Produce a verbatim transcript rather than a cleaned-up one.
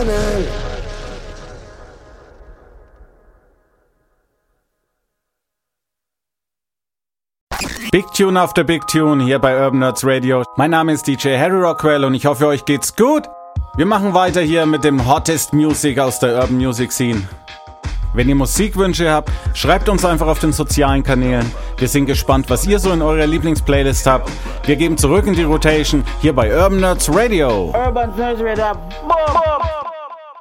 Kanal. Big Tune after Big Tune hier bei Urban Nerds Radio. Mein Name ist D J Harry Rockwell und ich hoffe, euch geht's gut. Wir machen weiter hier mit dem Hottest Music aus der Urban Music Scene. Wenn ihr Musikwünsche habt, schreibt uns einfach auf den sozialen Kanälen. Wir sind gespannt, was ihr so in eurer Lieblingsplaylist habt. Wir geben zurück in die Rotation hier bei Urban Nerds Radio. Urban Nerds Radio. Boom, boom.